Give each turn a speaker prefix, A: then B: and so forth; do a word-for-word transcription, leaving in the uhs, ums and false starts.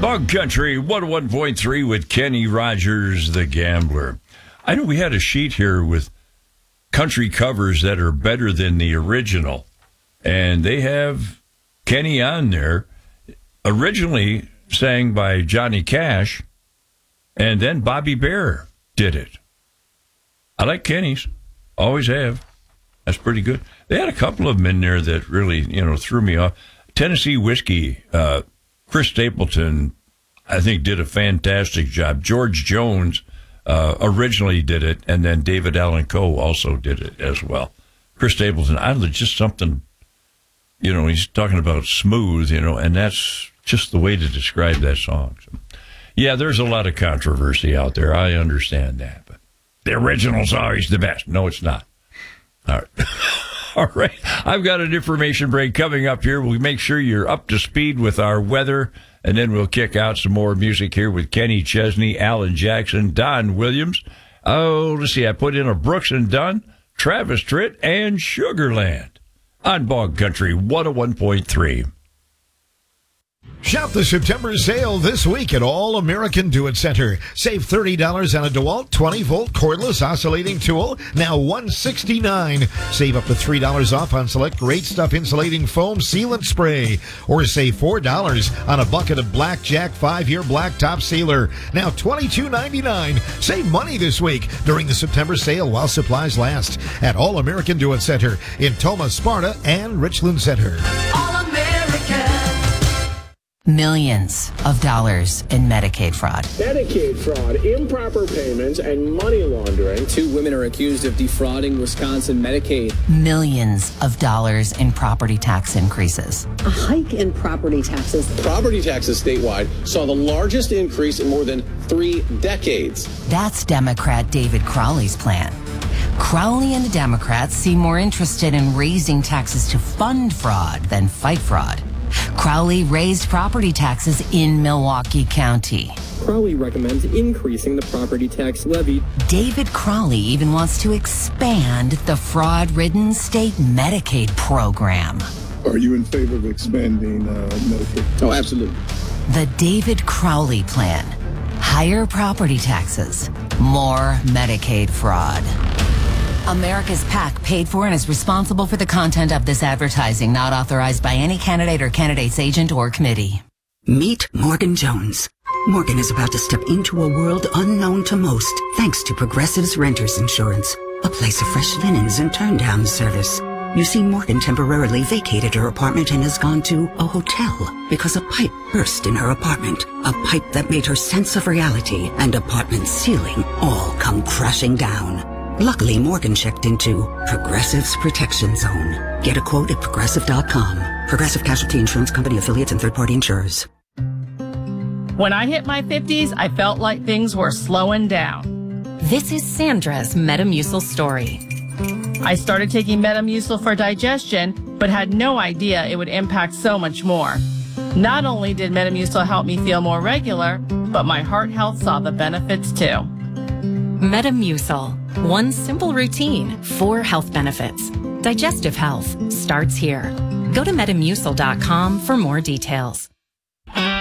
A: Bug Country one oh one point three with Kenny Rogers, the Gambler. I know we had a sheet here with country covers that are better than the original, and they have Kenny on there, originally sang by Johnny Cash, and then Bobby Bare did it. I like Kenny's, always have. That's pretty good. They had a couple of them in there that really, you know, threw me off. Tennessee Whiskey, uh, Chris Stapleton, I think, did a fantastic job. George Jones uh, originally did it, and then David Allan Coe also did it as well. Chris Stapleton, I don't know, just something, you know, he's talking about smooth, you know, and that's just the way to describe that song. So, yeah, there's a lot of controversy out there. I understand that, but the original's always the best. No, it's not. All right. All right. I've got an information break coming up here. We'll make sure you're up to speed with our weather, and then we'll kick out some more music here with Kenny Chesney, Alan Jackson, Don Williams. Oh, let's see. I put in a Brooks and Dunn, Travis Tritt, and Sugarland on Bog Country one oh one point three.
B: Shop the September sale this week at All American Do-It Center. Save thirty dollars on a DeWalt twenty-volt cordless oscillating tool, now one hundred sixty-nine dollars. Save up to three dollars off on select Great Stuff insulating foam sealant spray. Or save four dollars on a bucket of Blackjack five-year blacktop sealer, now twenty-two ninety-nine. Save money this week during the September sale while supplies last at All American Do-It Center in Toma, Sparta, and Richland Center.
C: All American.
D: Millions of dollars in Medicaid fraud.
E: Medicaid fraud, improper payments, and money laundering.
F: Two women are accused of defrauding Wisconsin Medicaid.
D: Millions of dollars in property tax increases.
G: A hike in property taxes.
H: Property taxes statewide saw the largest increase in more than three decades.
D: That's Democrat David Crowley's plan. Crowley and the Democrats seem more interested in raising taxes to fund fraud than fight fraud. Crowley raised property taxes in Milwaukee County.
F: Crowley recommends increasing the property tax levy.
D: David Crowley even wants to expand the fraud-ridden state Medicaid program.
I: Are you in favor of expanding uh, Medicaid?
H: Oh, absolutely.
D: The David Crowley plan. Higher property taxes, more Medicaid fraud. America's PAC paid for and is responsible for the content of this advertising, not authorized by any candidate or candidate's agent or committee.
J: Meet Morgan Jones. Morgan is about to step into a world unknown to most, thanks to Progressive's Renters Insurance, a place of fresh linens and turn-down service. You see, Morgan temporarily vacated her apartment and has gone to a hotel because a pipe burst in her apartment, a pipe that made her sense of reality and apartment ceiling all come crashing down. Luckily, Morgan checked into Progressive's Protection Zone. Get a quote at Progressive dot com. Progressive Casualty Insurance Company, affiliates, and third-party insurers.
K: When I hit my fifties, I felt like things were slowing down.
L: This is Sandra's Metamucil story.
K: I started taking Metamucil for digestion, but had no idea it would impact so much more. Not only did Metamucil help me feel more regular, but my heart health saw the benefits too.
L: Metamucil. One simple routine, four health benefits. Digestive health starts here. Go to metamucil dot com for more details.